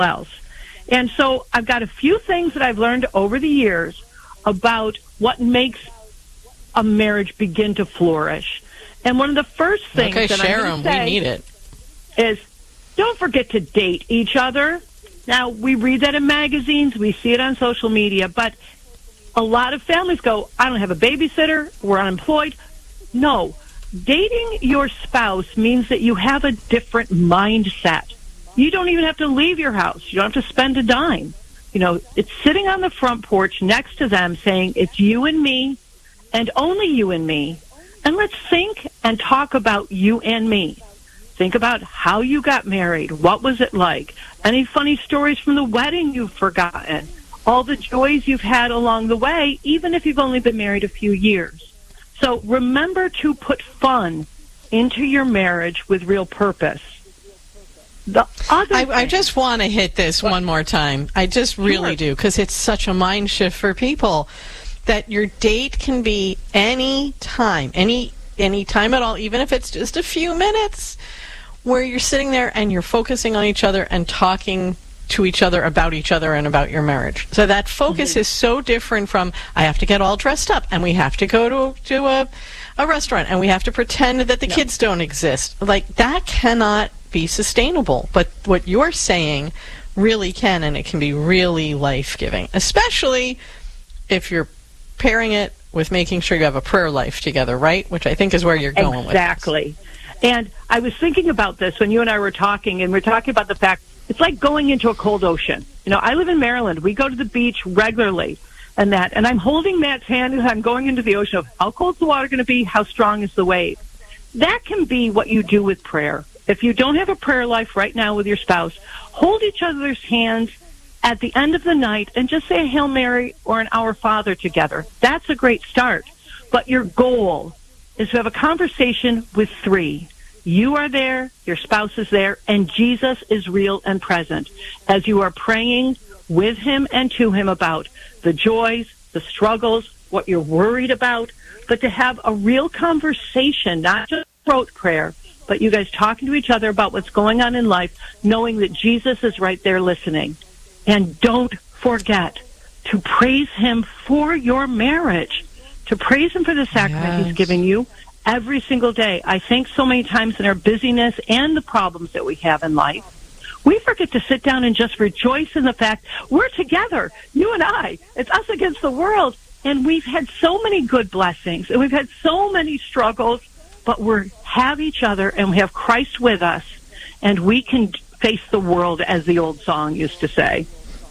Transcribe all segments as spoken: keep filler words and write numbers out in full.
else. And so I've got a few things that I've learned over the years about what makes a marriage begin to flourish. And one of the first things okay, that share I'm going them. to say We need it. is don't forget to date each other. Now, we read that in magazines, we see it on social media, but a lot of families go, I don't have a babysitter, we're unemployed. No, dating your spouse means that you have a different mindset. You don't even have to leave your house. You don't have to spend a dime. You know, it's sitting on the front porch next to them saying, it's you and me, and only you and me. And let's think and talk about you and me. Think about how you got married. What was it like? Any funny stories from the wedding you've forgotten? All the joys you've had along the way, even if you've only been married a few years. So remember to put fun into your marriage with real purpose. The other I, thing, I just want to hit this what? one more time. I just really Sure. do, because it's such a mind shift for people that your date can be any time, any any time at all, even if it's just a few minutes, where you're sitting there and you're focusing on each other and talking to each other about each other and about your marriage. So that focus mm-hmm. is so different from, I have to get all dressed up and we have to go to, to a, a restaurant and we have to pretend that the no. kids don't exist. Like, that cannot be sustainable. But what you're saying really can, and it can be really life-giving, especially if you're pairing it with making sure you have a prayer life together, right? Which I think is where you're going exactly. with this. And I was thinking about this when you and I were talking, and we're talking about the fact it's like going into a cold ocean. You know, I live in Maryland. We go to the beach regularly and that, and I'm holding Matt's hand as I'm going into the ocean of how cold's the water going to be, how strong is the wave. That can be what you do with prayer. If you don't have a prayer life right now with your spouse, hold each other's hands at the end of the night and just say a Hail Mary or an Our Father together. That's a great start. But your goal is to have a conversation with three. You are there, your spouse is there, and Jesus is real and present as you are praying with him and to him about the joys, the struggles, what you're worried about, but to have a real conversation, not just throat prayer, but you guys talking to each other about what's going on in life, knowing that Jesus is right there listening. And don't forget to praise him for your marriage, to praise him for the sacrament yes. he's given you every single day. I think so many times in our busyness and the problems that we have in life, we forget to sit down and just rejoice in the fact we're together, you and I. It's us against the world. And we've had so many good blessings, and we've had so many struggles, but we have each other, and we have Christ with us, and we can face the world, as the old song used to say.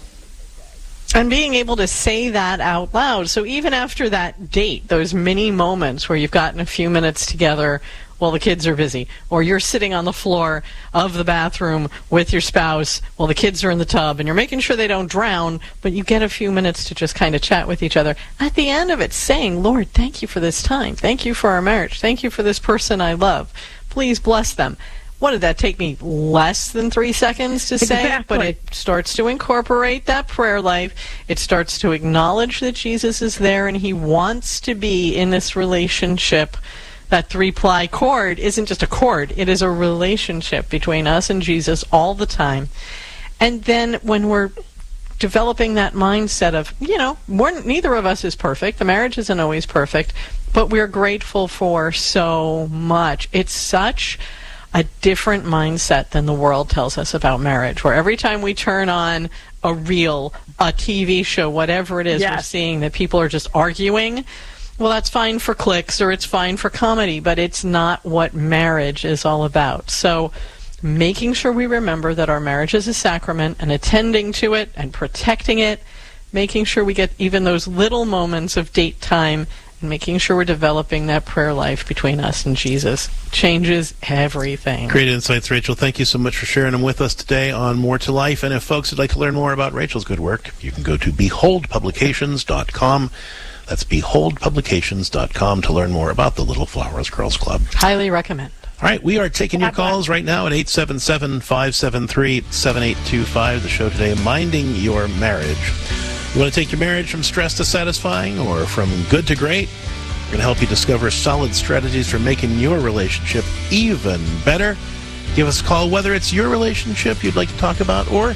And being able to say that out loud. So even after that date, those mini moments where you've gotten a few minutes together while the kids are busy, or you're sitting on the floor of the bathroom with your spouse while the kids are in the tub, and you're making sure they don't drown, but you get a few minutes to just kind of chat with each other. At the end of it, saying, Lord, thank you for this time. Thank you for our marriage. Thank you for this person I love. Please bless them. What did that take me? Less than three seconds to say? Exactly. But it starts to incorporate that prayer life. It starts to acknowledge that Jesus is there and he wants to be in this relationship. That three-ply cord isn't just a cord. It is a relationship between us and Jesus all the time. And then when we're developing that mindset of, you know, we're, neither of us is perfect. The marriage isn't always perfect, but we're grateful for so much. It's such a different mindset than the world tells us about marriage, where every time we turn on a reel, a T V show, whatever it is, yes. we're seeing that people are just arguing. Well, that's fine for clicks or it's fine for comedy, but it's not what marriage is all about. So making sure we remember that our marriage is a sacrament and attending to it and protecting it, making sure we get even those little moments of date time, and making sure we're developing that prayer life between us and Jesus changes everything. Great insights, Rachel. Thank you so much for sharing them with us today on More to Life. And if folks would like to learn more about Rachel's good work, you can go to behold publications dot com. That's behold publications dot com to learn more about the Little Flowers Girls Club. Highly recommend. All right, we are taking your calls right now at eight seven seven, five seven three, seven eight two five. The show today, Minding Your Marriage. You want to take your marriage from stress to satisfying or from good to great? We're going to help you discover solid strategies for making your relationship even better. Give us a call whether it's your relationship you'd like to talk about or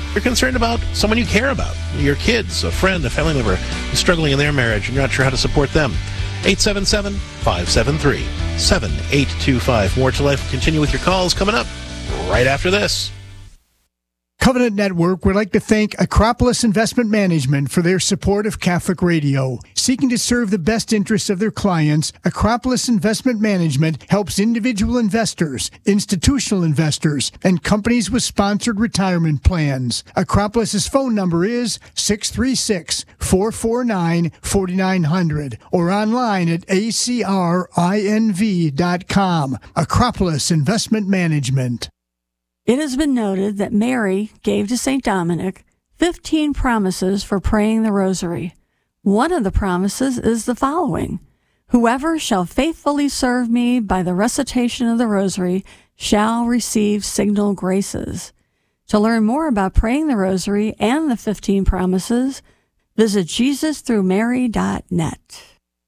you're concerned about someone you care about, your kids, a friend, a family member who's struggling in their marriage and you're not sure how to support them. eight seven seven, five seven three, seven eight two five. More to Life will continue with your calls coming up right after this. Covenant Network would like to thank Acropolis Investment Management for their support of Catholic Radio. Seeking to serve the best interests of their clients, Acropolis Investment Management helps individual investors, institutional investors, and companies with sponsored retirement plans. Acropolis's phone number is six three six, four four nine, four nine zero zero or online at a c r i n v dot com. Acropolis Investment Management. It has been noted that Mary gave to Saint Dominic fifteen promises for praying the rosary. One of the promises is the following: whoever shall faithfully serve me by the recitation of the rosary shall receive signal graces. To learn more about praying the rosary and the fifteen promises, visit jesus through mary dot net.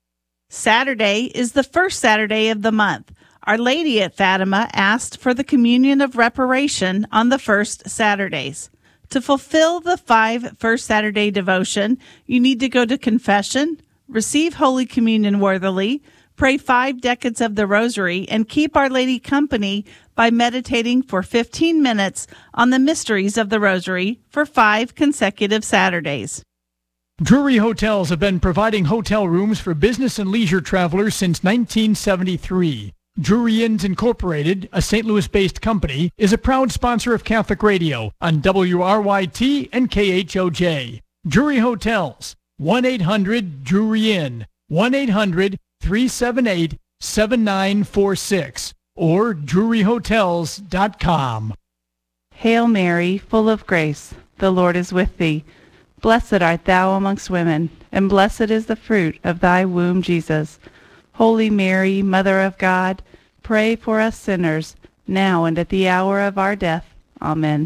Saturday is the first Saturday of the month. Our Lady at Fatima asked for the communion of reparation on the first Saturdays. To fulfill the five First Saturday devotion, you need to go to confession, receive Holy Communion worthily, pray five decades of the Rosary, and keep Our Lady company by meditating for fifteen minutes on the mysteries of the Rosary for five consecutive Saturdays. Drury Hotels have been providing hotel rooms for business and leisure travelers since nineteen seventy-three. Drury Inns Incorporated, a Saint Louis-based company, is a proud sponsor of Catholic Radio on W R Y T and K H O J. Drury Hotels, one eight hundred Drury Inn, one eight hundred, three seven eight, seven nine four six, or drury hotels dot com. Hail Mary, full of grace, the Lord is with thee. Blessed art thou amongst women, and blessed is the fruit of thy womb, Jesus. Holy Mary, Mother of God, pray for us sinners, now and at the hour of our death. Amen.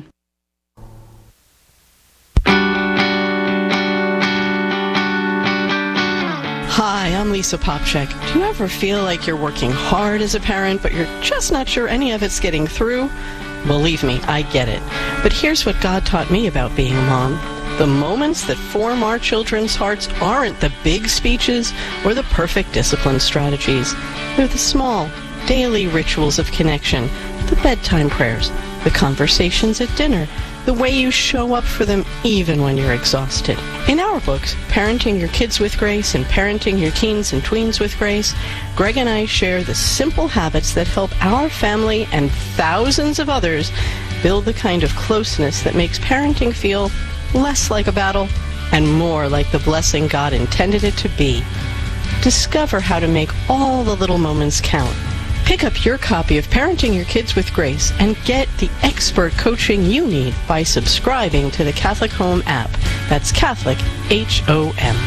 Hi, I'm Lisa Popchak. Do you ever feel like you're working hard as a parent, but you're just not sure any of it's getting through? Believe me, I get it. But here's what God taught me about being a mom. The moments that form our children's hearts aren't the big speeches or the perfect discipline strategies. They're the small, daily rituals of connection, the bedtime prayers, the conversations at dinner, the way you show up for them even when you're exhausted. In our books, Parenting Your Kids with Grace and Parenting Your Teens and Tweens with Grace, Greg and I share the simple habits that help our family and thousands of others build the kind of closeness that makes parenting feel less like a battle and more like the blessing God intended it to be. Discover how to make all the little moments count. Pick up your copy of Parenting Your Kids with Grace and get the expert coaching you need by subscribing to the Catholic Home app. That's Catholic, H O M.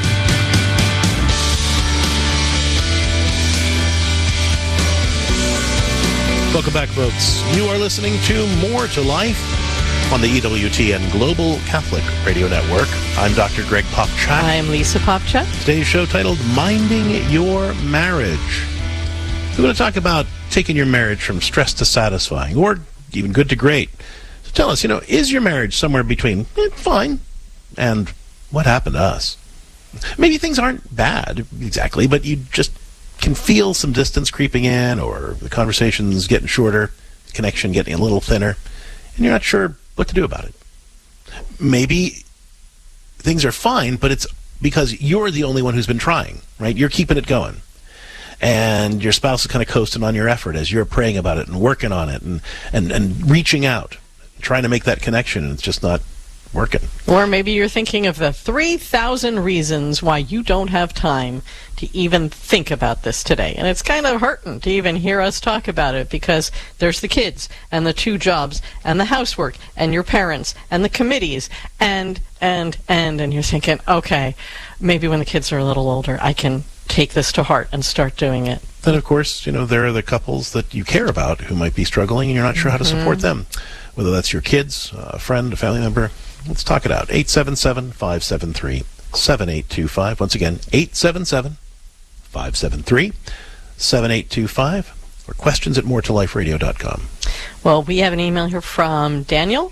Welcome back, folks. You are listening to More to Life on the E W T N Global Catholic Radio Network. I'm Doctor Greg Popchak. I'm Lisa Popchak. Today's show titled Minding Your Marriage. We're going to talk about taking your marriage from stress to satisfying, or even good to great. So tell us, you know, is your marriage somewhere between eh, fine and what happened to us? Maybe things aren't bad exactly, but you just can feel some distance creeping in, or the conversation's getting shorter, the connection getting a little thinner, and you're not sure what to do about it. Maybe things are fine, but it's because you're the only one who's been trying, right? You're keeping it going. And your spouse is kind of coasting on your effort as you're praying about it and working on it and, and, and reaching out, trying to make that connection, and it's just not working. Or maybe you're thinking of the three thousand reasons why you don't have time to even think about this today. And it's kind of hurting to even hear us talk about it, because there's the kids and the two jobs and the housework and your parents and the committees and, and, and, and you're thinking, okay, maybe when the kids are a little older, I can take this to heart and start doing it. Then, of course, you know, there are the couples that you care about who might be struggling and you're not sure how to support them, whether that's your kids, a friend, a family member. Let's talk it out. eight seven seven, five seven three, seven eight two five. Once again, eight seven seven, five seven three, seven eight two five, or questions at more to life radio dot com. Well, we have an email here from Daniel,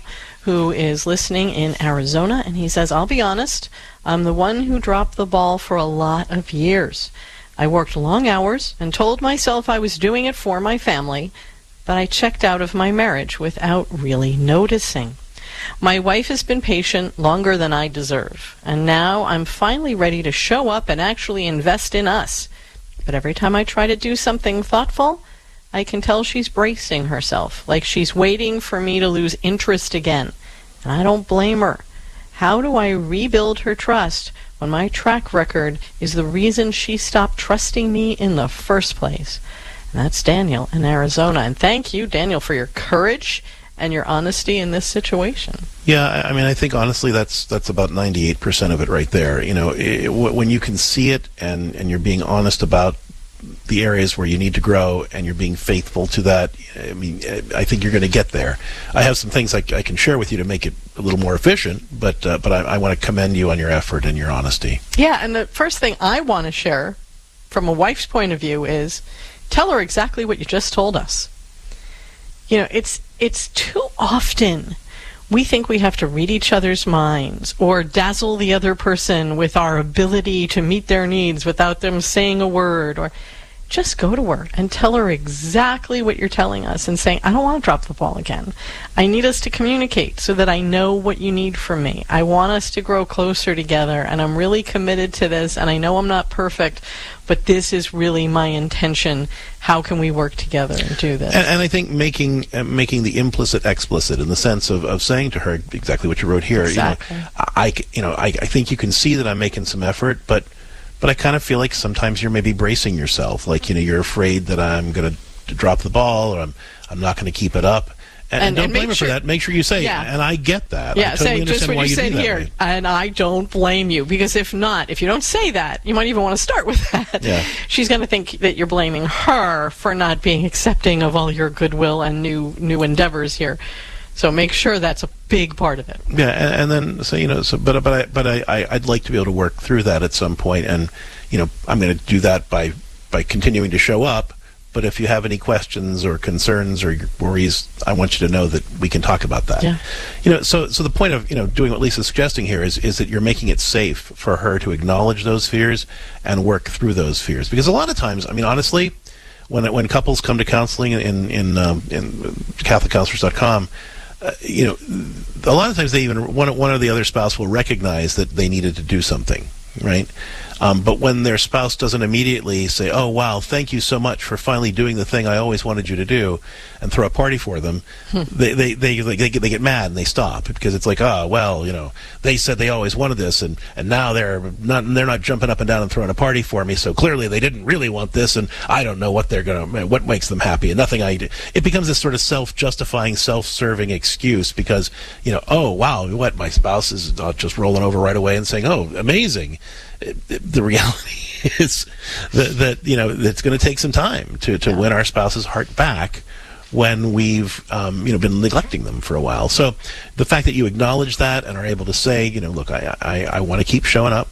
who is listening in Arizona, and he says, I'll be honest, I'm the one who dropped the ball for a lot of years. I worked long hours and told myself I was doing it for my family, but I checked out of my marriage without really noticing. My wife has been patient longer than I deserve, and now I'm finally ready to show up and actually invest in us. But every time I try to do something thoughtful, I can tell she's bracing herself, like she's waiting for me to lose interest again. And I don't blame her. How do I rebuild her trust when my track record is the reason she stopped trusting me in the first place? And that's Daniel in Arizona. And thank you, Daniel, for your courage and your honesty in this situation. Yeah, I mean, I think honestly that's that's about ninety-eight percent of it right there. You know, it, when you can see it and, and you're being honest about the areas where you need to grow and you're being faithful to that, I mean, I think you're going to get there. I have some things I, I can share with you to make it a little more efficient, but uh, but I, I want to commend you on your effort and your honesty. Yeah, and the first thing I want to share from a wife's point of view is tell her exactly what you just told us. You know, it's it's too often we think we have to read each other's minds or dazzle the other person with our ability to meet their needs without them saying a word, or just go to her and tell her exactly what you're telling us and saying, I don't want to drop the ball again. I need us to communicate so that I know what you need from me. I want us to grow closer together, and I'm really committed to this, and I know I'm not perfect, but this is really my intention. How can we work together and do this? And, and I think making uh, making the implicit explicit, in the sense of, of saying to her exactly what you wrote here. Exactly. You know, I, you know, I, I think you can see that I'm making some effort, but but I kind of feel like sometimes you're maybe bracing yourself, like, you know, you're afraid that I'm going to drop the ball, or I'm I'm not going to keep it up. And, and, and don't and blame her sure, for that. Make sure you say, yeah. and I get that. Yeah, I totally say just what why you, you said do here, way. and I don't blame you, because if not, if you don't say that, you might even want to start with that. Yeah. She's going to think that you're blaming her for not being accepting of all your goodwill and new new endeavors here. So make sure that's a big part of it. Yeah, and, and then so you know, so but but I but I, I I'd like to be able to work through that at some point, and you know, I'm going to do that by by continuing to show up. But if you have any questions or concerns or worries, I want you to know that we can talk about that. Yeah. You know, so so the point of, you know, doing what Lisa's suggesting here is is that you're making it safe for her to acknowledge those fears and work through those fears. Because a lot of times, I mean, honestly, when when couples come to counseling in in um, in Catholic Counselors dot com, uh, you know, a lot of times they even one one or the other spouse will recognize that they needed to do something, right? Um, but when their spouse doesn't immediately say, oh, wow, thank you so much for finally doing the thing I always wanted you to do, and throw a party for them, they, they, they, they, they, get, they get mad and they stop, because it's like, oh, well, you know, they said they always wanted this, and, and now they're not they're not jumping up and down and throwing a party for me, so clearly they didn't really want this, and I don't know what they're gonna, what makes them happy, and nothing I do. It becomes this sort of self-justifying, self-serving excuse, because, you know, oh, wow, what, my spouse is not just rolling over right away and saying, oh, amazing. The reality is that, that you know, it's going to take some time to, to yeah. win our spouse's heart back when we've um, you know been neglecting them for a while. So the fact that you acknowledge that and are able to say, you know, look, I I, I want to keep showing up,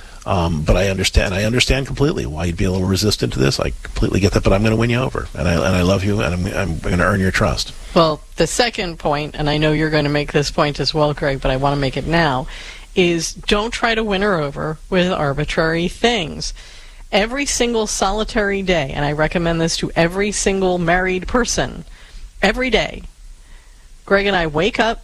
um, but I understand I understand completely why you'd be a little resistant to this. I completely get that, but I'm going to win you over, and I and I love you, and I'm I'm going to earn your trust. Well, the second point, and I know you're going to make this point as well, Greg, but I want to make it now, is don't try to win her over with arbitrary things. Every single solitary day, and I recommend this to every single married person, every day, Greg and I wake up,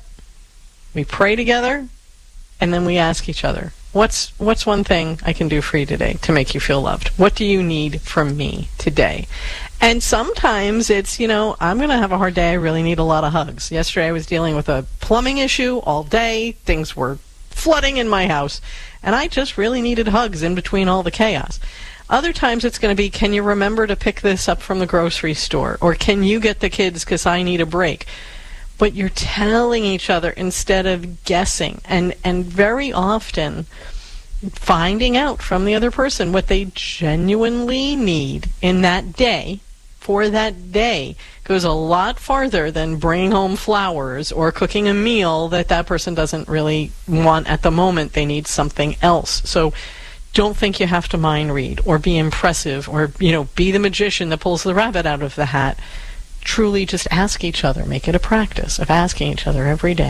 we pray together, and then we ask each other, what's what's one thing I can do for you today to make you feel loved? What do you need from me today? And sometimes it's, you know, I'm going to have a hard day. I really need a lot of hugs. Yesterday I was dealing with a plumbing issue all day. Things were flooding in my house, and I just really needed hugs in between all the chaos. Other times it's going to be, can you remember to pick this up from the grocery store? Or can you get the kids because I need a break? But you're telling each other instead of guessing. And, and very often finding out from the other person what they genuinely need in that day, for that day, goes a lot farther than bringing home flowers or cooking a meal that that person doesn't really want at the moment. They need something else. So don't think you have to mind read or be impressive or, you know, be the magician that pulls the rabbit out of the hat. Truly just ask each other. Make it a practice of asking each other every day.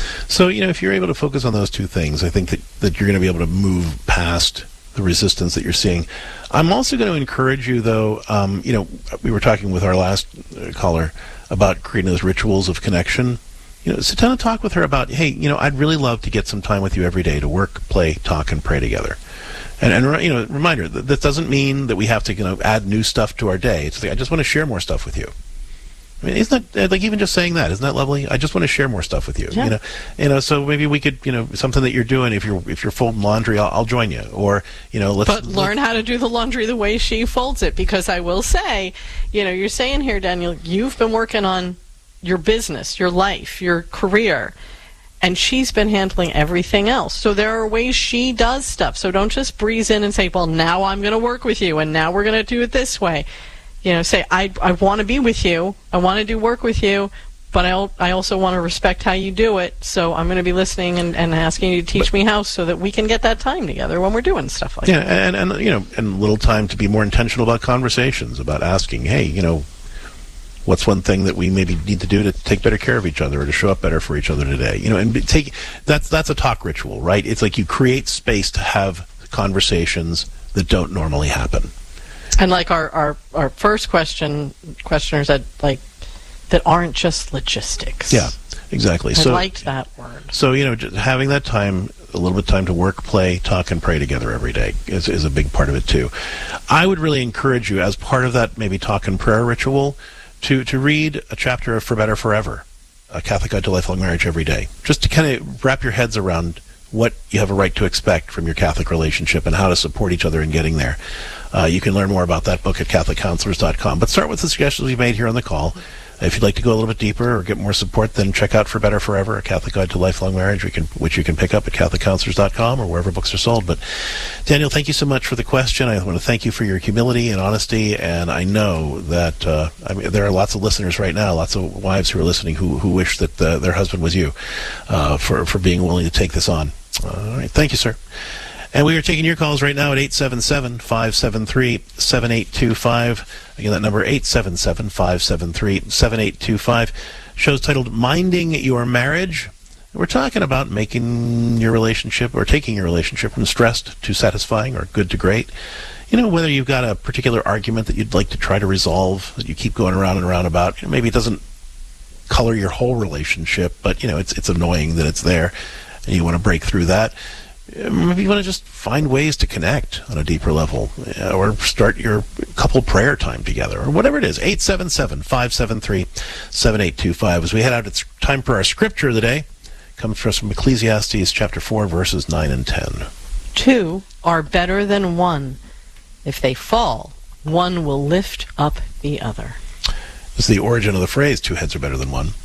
So, you know, if you're able to focus on those two things, I think that, that you're going to be able to move past the resistance that you're seeing. I'm also going to encourage you, though, um, you know, we were talking with our last caller about creating those rituals of connection. You know, sit down and talk with her about, hey, you know, I'd really love to get some time with you every day to work, play, talk, and pray together. And, and you know, reminder, that, that doesn't mean that we have to, you know, add new stuff to our day. It's like, I just want to share more stuff with you. I mean, isn't that, like, even just saying that, isn't that lovely? I just want to share more stuff with you. Yeah. You know, you know, so maybe we could, you know, something that you're doing, if you're if you're folding laundry, I'll, I'll join you. Or, you know, let's... But learn how to do the laundry the way she folds it, because I will say, you know, you're saying here, Daniel, you've been working on your business, your life, your career, and she's been handling everything else. So there are ways she does stuff. So don't just breeze in and say, well, now I'm going to work with you, and now we're going to do it this way. You know, say, I I want to be with you, I want to do work with you, but I, I also want to respect how you do it, so I'm going to be listening and, and asking you to teach but, me how, so that we can get that time together when we're doing stuff like yeah, that. Yeah, and, and, you know, and a little time to be more intentional about conversations, about asking, hey, you know, what's one thing that we maybe need to do to take better care of each other or to show up better for each other today? You know, and take that's that's a talk ritual, right? It's like you create space to have conversations that don't normally happen. And like our, our, our first question, questioners that like that aren't just logistics. Yeah, exactly. I so, liked that word. So, you know, just having that time, a little bit of time to work, play, talk, and pray together every day is, is a big part of it too. I would really encourage you, as part of that maybe talk and prayer ritual, to, to read a chapter of For Better Forever, A Catholic Guide to Lifelong Marriage every day, just to kind of wrap your heads around what you have a right to expect from your Catholic relationship and how to support each other in getting there. Uh, you can learn more about that book at Catholic Counselors dot com. But start with the suggestions we've made here on the call. If you'd like to go a little bit deeper or get more support, then check out For Better Forever, A Catholic Guide to Lifelong Marriage, we can, which you can pick up at Catholic Counselors dot com or wherever books are sold. But Daniel, thank you so much for the question. I want to thank you for your humility and honesty, and I know that uh, I mean, there are lots of listeners right now, lots of wives who are listening who, who wish that uh, their husband was you uh, for, for being willing to take this on. All right. Thank you, sir. And we are taking your calls right now at eight seven seven, five seven three, seven eight two five. Again, that number, eight seven seven, five seven three, seven eight two five. Show's titled Minding Your Marriage. We're talking about making your relationship or taking your relationship from stressed to satisfying or good to great. You know, whether you've got a particular argument that you'd like to try to resolve that you keep going around and around about. You know, maybe it doesn't color your whole relationship, but, you know, it's it's annoying that it's there and you want to break through that. Maybe you want to just find ways to connect on a deeper level, or start your couple prayer time together, or whatever it is. eight seven seven, five seven three, seven eight two five. As we head out, it's time for our scripture of the day. It comes from us from Ecclesiastes chapter four, verses nine and ten. Two are better than one. If they fall, one will lift up the other. This is the origin of the phrase, two heads are better than one.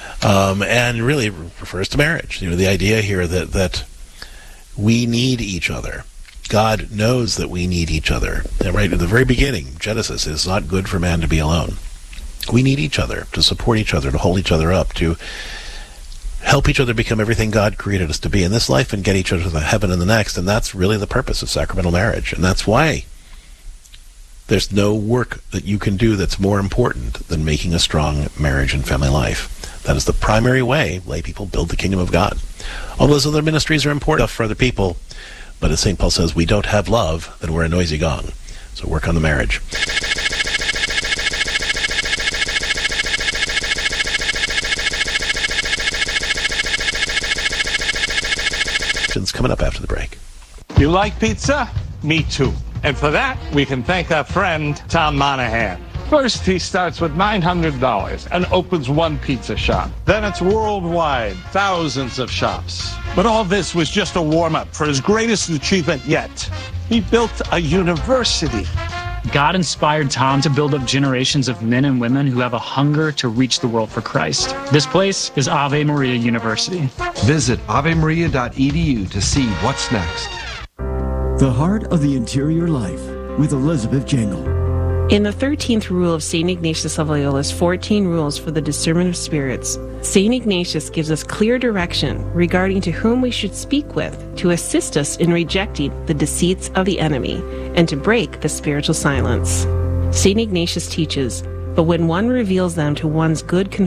Um, and really refers to marriage. You know, the idea here that that we need each other. God knows that we need each other. And right at the very beginning, Genesis, it's not good for man to be alone. We need each other to support each other, to hold each other up, to help each other become everything God created us to be in this life and get each other to the heaven and the next. And that's really the purpose of sacramental marriage. And that's why there's no work that you can do that's more important than making a strong marriage and family life. That is the primary way lay people build the kingdom of God. All those other ministries are important for other people, but as Saint Paul says, we don't have love, then we're a noisy gong. So work on the marriage. It's coming up after the break. You like pizza? Me too. And for that, we can thank our friend, Tom Monahan. First, he starts with nine hundred dollars and opens one pizza shop. Then it's worldwide, thousands of shops. But all this was just a warm-up for his greatest achievement yet. He built a university. God inspired Tom to build up generations of men and women who have a hunger to reach the world for Christ. This place is Ave Maria University. Visit ave maria dot e d u to see what's next. The Heart of the Interior Life with Elizabeth Jangle. In the thirteenth rule of Saint Ignatius of Loyola's fourteen Rules for the Discernment of Spirits, Saint Ignatius gives us clear direction regarding to whom we should speak with to assist us in rejecting the deceits of the enemy and to break the spiritual silence. Saint Ignatius teaches, but when one reveals them to one's good